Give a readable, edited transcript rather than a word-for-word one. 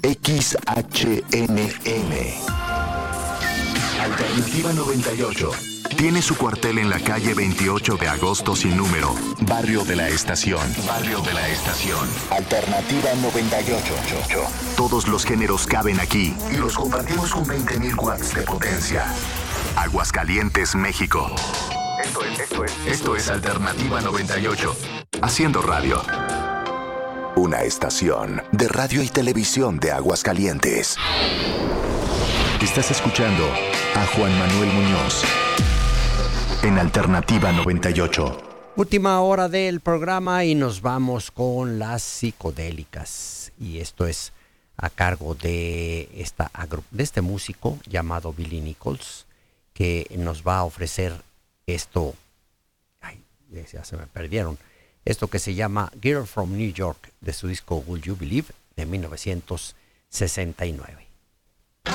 XHNM. Alternativa 98. Tiene su cuartel en la calle 28 de agosto sin número, Barrio de la Estación. Barrio de la Estación. Alternativa 98. Todos los géneros caben aquí y los compartimos con 20.000 watts de potencia. Aguascalientes, México. Esto es Alternativa 98. Haciendo radio. Una estación de radio y televisión de Aguascalientes. Estás escuchando a Juan Manuel Muñoz en Alternativa 98. Última hora del programa y nos vamos con las psicodélicas. Y esto es a cargo de este músico llamado Billy Nichols, que nos va a ofrecer esto. Ay, ya se me perdieron. Esto que se llama Girl from New York, de su disco Will You Believe, de 1969.